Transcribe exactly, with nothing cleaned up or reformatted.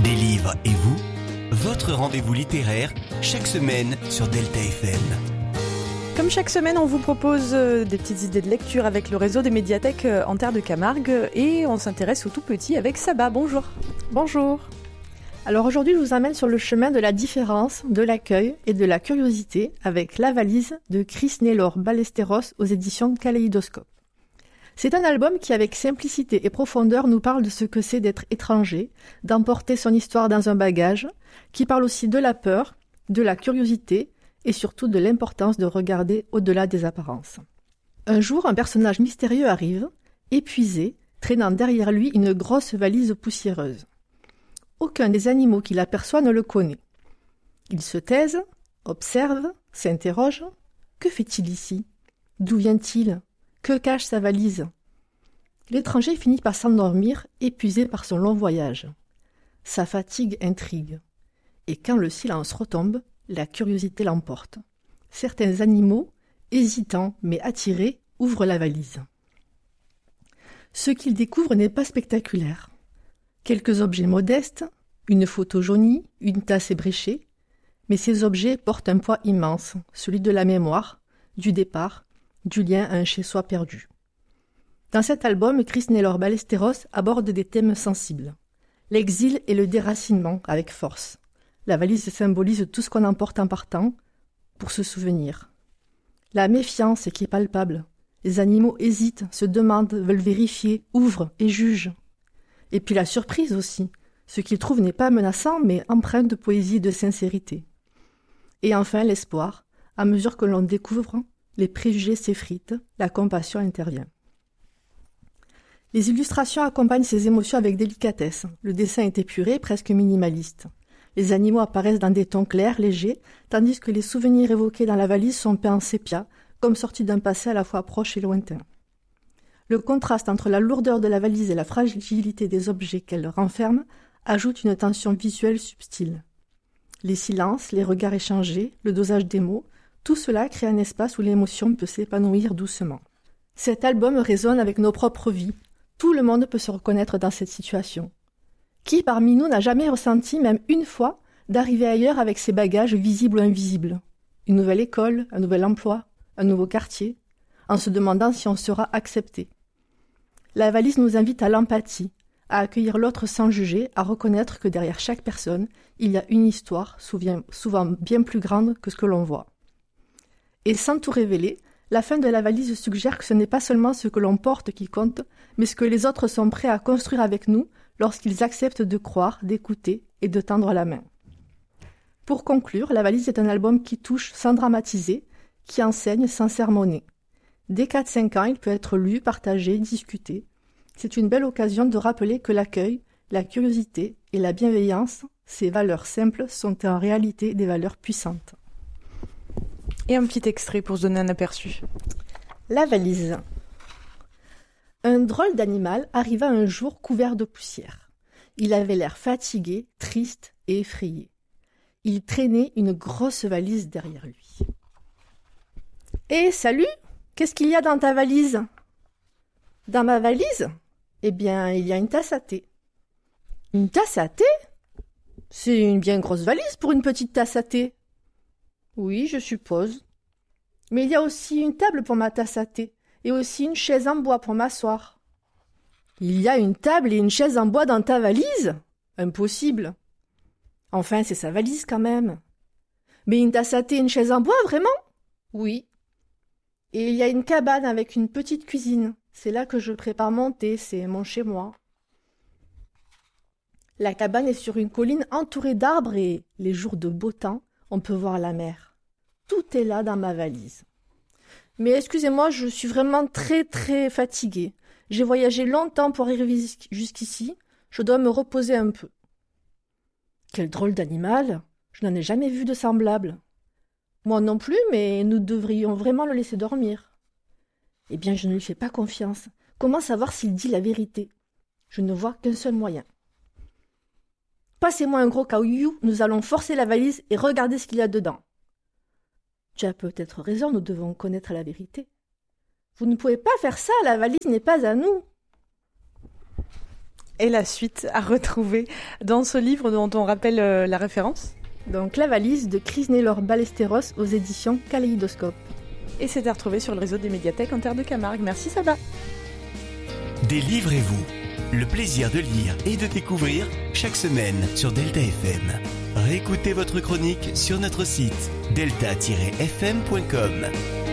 Des livres et vous, votre rendez-vous littéraire chaque semaine sur Delta F M. Comme chaque semaine, on vous propose des petites idées de lecture avec le réseau des médiathèques en Terre de Camargue et on s'intéresse aux tout petits avec Saba. Bonjour. Bonjour. Alors aujourd'hui, je vous emmène sur le chemin de la différence, de l'accueil et de la curiosité avec La valise de Chris Naylor Ballesteros aux éditions Kaléidoscope. C'est un album qui, avec simplicité et profondeur, nous parle de ce que c'est d'être étranger, d'emporter son histoire dans un bagage, qui parle aussi de la peur, de la curiosité et surtout de l'importance de regarder au-delà des apparences. Un jour, un personnage mystérieux arrive, épuisé, traînant derrière lui une grosse valise poussiéreuse. Aucun des animaux qui l'aperçoit ne le connaît. Il se taise, observe, s'interroge. Que fait-il ici ? D'où vient-il ? Que cache sa valise ? L'étranger finit par s'endormir, épuisé par son long voyage. Sa fatigue intrigue. Et quand le silence retombe, la curiosité l'emporte. Certains animaux, hésitants mais attirés, ouvrent la valise. Ce qu'ils découvrent n'est pas spectaculaire. Quelques objets modestes, une photo jaunie, une tasse ébréchée, mais ces objets portent un poids immense, celui de la mémoire, du départ, du lien à un chez-soi perdu. Dans cet album, Chris Naylor Ballesteros aborde des thèmes sensibles. L'exil et le déracinement avec force. La valise symbolise tout ce qu'on emporte en partant pour se souvenir. La méfiance qui est palpable. Les animaux hésitent, se demandent, veulent vérifier, ouvrent et jugent. Et puis la surprise aussi. Ce qu'ils trouvent n'est pas menaçant, mais empreint de poésie et de sincérité. Et enfin l'espoir. À mesure que l'on découvre, les préjugés s'effritent, la compassion intervient. Les illustrations accompagnent ces émotions avec délicatesse. Le dessin est épuré, presque minimaliste. Les animaux apparaissent dans des tons clairs, légers, tandis que les souvenirs évoqués dans la valise sont peints en sépia, comme sortis d'un passé à la fois proche et lointain. Le contraste entre la lourdeur de la valise et la fragilité des objets qu'elle renferme ajoute une tension visuelle subtile. Les silences, les regards échangés, le dosage des mots, tout cela crée un espace où l'émotion peut s'épanouir doucement. Cet album résonne avec nos propres vies. Tout le monde peut se reconnaître dans cette situation. Qui parmi nous n'a jamais ressenti, même une fois, d'arriver ailleurs avec ses bagages visibles ou invisibles ? Une nouvelle école, un nouvel emploi, un nouveau quartier, en se demandant si on sera accepté. La valise nous invite à l'empathie, à accueillir l'autre sans juger, à reconnaître que derrière chaque personne, il y a une histoire, souvent bien plus grande que ce que l'on voit. Et sans tout révéler, la fin de la valise suggère que ce n'est pas seulement ce que l'on porte qui compte, mais ce que les autres sont prêts à construire avec nous lorsqu'ils acceptent de croire, d'écouter et de tendre la main. Pour conclure, La valise est un album qui touche sans dramatiser, qui enseigne sans sermonner. Dès quatre cinq ans, il peut être lu, partagé, discuté. C'est une belle occasion de rappeler que l'accueil, la curiosité et la bienveillance, ces valeurs simples, sont en réalité des valeurs puissantes. Et un petit extrait pour se donner un aperçu. La valise. Un drôle d'animal arriva un jour couvert de poussière. Il avait l'air fatigué, triste et effrayé. Il traînait une grosse valise derrière lui. « Eh, salut! Qu'est-ce qu'il y a dans ta valise ?»« Dans ma valise ? Eh bien, il y a une tasse à thé. »« Une tasse à thé ? C'est une bien grosse valise pour une petite tasse à thé. »« Oui, je suppose. Mais il y a aussi une table pour ma tasse à thé. Et aussi une chaise en bois pour m'asseoir. »« Il y a une table et une chaise en bois dans ta valise ? Impossible. »« Enfin, c'est sa valise quand même. »« Mais une tasse à thé et une chaise en bois, vraiment ? » ?»« Oui. »« Et il y a une cabane avec une petite cuisine. C'est là que je prépare mon thé, c'est mon chez-moi. » La cabane est sur une colline entourée d'arbres et, les jours de beau temps, on peut voir la mer. Tout est là dans ma valise. Mais excusez-moi, je suis vraiment très très fatiguée. J'ai voyagé longtemps pour arriver jusqu'ici. Je dois me reposer un peu. Quel drôle d'animal. Je n'en ai jamais vu de semblable. Moi non plus, mais nous devrions vraiment le laisser dormir. Eh bien, je ne lui fais pas confiance. Comment savoir s'il dit la vérité ? Je ne vois qu'un seul moyen. Passez-moi un gros caillou, nous allons forcer la valise et regarder ce qu'il y a dedans. Tu as peut-être raison, nous devons connaître la vérité. Vous ne pouvez pas faire ça, la valise n'est pas à nous. Et la suite à retrouver dans ce livre dont on rappelle euh, la référence. Donc La valise de Chris Naylor Ballesteros aux éditions Kaléidoscope. Et c'est à retrouver sur le réseau des médiathèques en Terre de Camargue. Merci Saba. Délivrez-vous. Le plaisir de lire et de découvrir chaque semaine sur Delta F M. Réécoutez votre chronique sur notre site delta tiret f m point com.